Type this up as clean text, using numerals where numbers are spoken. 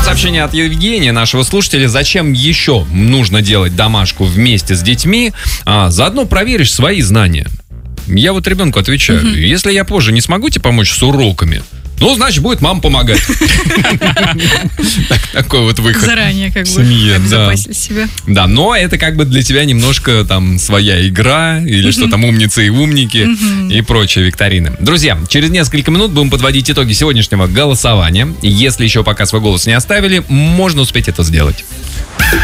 Сообщение от Евгения, нашего слушателя. Зачем еще нужно делать домашку вместе с детьми? Заодно проверишь свои знания. Я вот ребенку отвечаю. Если я позже не смогу тебе помочь с уроками, ну, значит, будет мама помогать. Такой вот выход. Заранее как бы обезопасили себя. Да, но это как бы для тебя немножко там своя игра, или что там умницы и умники, и прочие викторины. Друзья, через несколько минут будем подводить итоги сегодняшнего голосования. Если еще пока свой голос не оставили, можно успеть это сделать.